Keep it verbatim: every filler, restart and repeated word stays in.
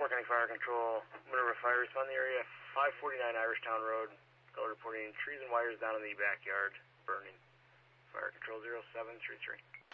Baltimore County Fire Control, Minerva Fire, respond to the area, five forty-nine Irishtown Road. Call reporting trees and wires down in the backyard burning. Fire Control zero seven three three.